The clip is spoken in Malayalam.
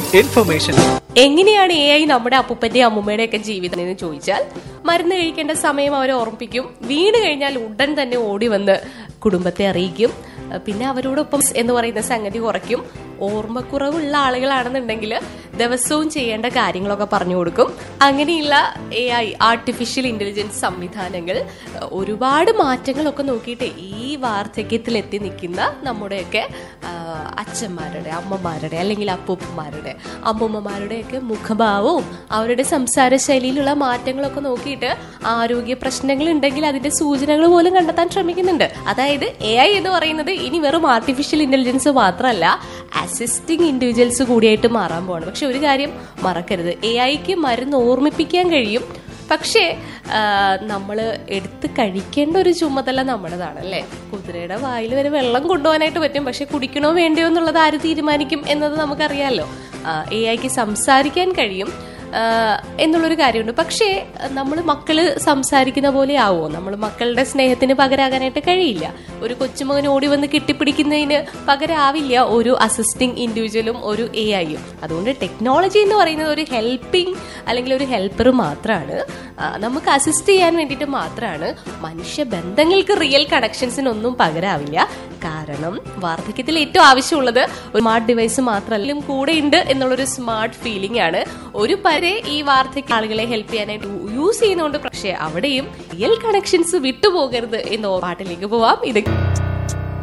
information. എങ്ങനെയാണ് AI നമ്മുടെ അപ്പൂപ്പന്റെ അമ്മൂമ്മയുടെ ഒക്കെ ജീവിതം എന്ന് ചോദിച്ചാൽ, മരുന്ന് കഴിക്കേണ്ട സമയം അവരെ ഓർമ്മിപ്പിക്കും, വീണ് കഴിഞ്ഞാൽ ഉടൻ തന്നെ ഓടി വന്ന് കുടുംബത്തെ അറിയിക്കും, പിന്നെ അവരോടൊപ്പം എന്ന് പറയുന്ന സംഗതി കുറയ്ക്കും. ഓർമ്മക്കുറവുള്ള ആളുകളാണെന്നുണ്ടെങ്കിൽ ദിവസവും ചെയ്യേണ്ട കാര്യങ്ങളൊക്കെ പറഞ്ഞു കൊടുക്കും. അങ്ങനെയുള്ള AI ആർട്ടിഫിഷ്യൽ ഇന്റലിജൻസ് സംവിധാനങ്ങൾ ഒരുപാട് മാറ്റങ്ങളൊക്കെ നോക്കിയിട്ട് ഈ വാർദ്ധക്യത്തിൽ എത്തി നിൽക്കുന്ന നമ്മുടെയൊക്കെ അച്ഛന്മാരുടെ, അമ്മമാരുടെ, അല്ലെങ്കിൽ അപ്പൂപ്പന്മാരുടെ, അമ്മൂമ്മമാരുടെയൊക്കെ മുഖഭാവവും അവരുടെ സംസാര ശൈലിയിലുള്ള മാറ്റങ്ങളൊക്കെ നോക്കിയിട്ട് ആരോഗ്യ പ്രശ്നങ്ങൾ ഉണ്ടെങ്കിൽ അതിന്റെ സൂചനകൾ പോലും കണ്ടെത്താൻ ശ്രമിക്കുന്നുണ്ട്. അതായത് AI എന്ന് പറയുന്നത് ഇനി വെറും ആർട്ടിഫിഷ്യൽ ഇന്റലിജൻസ് മാത്രമല്ല, അസിസ്റ്റിംഗ് ഇൻഡിവിജ്വൽസ് കൂടിയായിട്ട് മാറാൻ പോവാണ്. പക്ഷെ ഒരു കാര്യം മറക്കരുത്, AIക്ക് മരുന്ന് ഓർമ്മിപ്പിക്കാൻ കഴിയും, പക്ഷേ നമ്മൾ എടുത്ത് കഴിക്കേണ്ട ഒരു ചുമതല നമ്മുടേതാണ്, അല്ലേ? കുതിരയുടെ വായിൽ വരെ വെള്ളം കൊണ്ടുപോകാനായിട്ട് പറ്റും, പക്ഷെ കുടിക്കണോ വേണ്ടയോ എന്നുള്ളത് ആര് തീരുമാനിക്കും എന്നത് നമുക്കറിയാമല്ലോ. AIക്ക് സംസാരിക്കാൻ കഴിയും എന്നുള്ളൊരു കാര്യമുണ്ട്. പക്ഷേ നമ്മൾ മക്കള് സംസാരിക്കുന്ന പോലെ ആവുമോ? നമ്മൾ മക്കളുടെ സ്നേഹത്തിന് പകരാകാനായിട്ട് കഴിയില്ല. ഒരു കൊച്ചുമകൻ ഓടി വന്ന് കെട്ടിപ്പിടിക്കുന്നതിന് പകരാവില്ല ഒരു അസിസ്റ്റിംഗ് ഇൻഡിവിജ്വലും ഒരു AIയും. അതുകൊണ്ട് ടെക്നോളജി എന്ന് പറയുന്നത് ഒരു ഹെൽപ്പിംഗ് അല്ലെങ്കിൽ ഒരു ഹെൽപ്പർ മാത്രമാണ്, നമുക്ക് അസിസ്റ്റ് ചെയ്യാൻ വേണ്ടിയിട്ട് മാത്രമാണ്. മനുഷ്യ ബന്ധങ്ങൾക്ക് റിയൽ കണക്ഷൻസിനൊന്നും പകരാവില്ല. കാരണം വാർദ്ധക്യത്തിൽ ഏറ്റവും ആവശ്യമുള്ളത് ഒരു സ്മാർട്ട് ഡിവൈസ് മാത്രമല്ല, കൂടെ ഉണ്ട് എന്നുള്ളൊരു സ്മാർട്ട് ഫീലിംഗ് ആണ്. ഒരു ഈ വാർദ്ധക്യ ആളുകളെ ഹെൽപ്പ് ചെയ്യാനായിട്ട് യൂസ് ചെയ്യുന്നുണ്ട്. പക്ഷെ അവിടെയും റിയൽ കണക്ഷൻസ് വിട്ടുപോകരുത് എന്ന പാട്ടിലേക്ക് പോവാം. ഇത്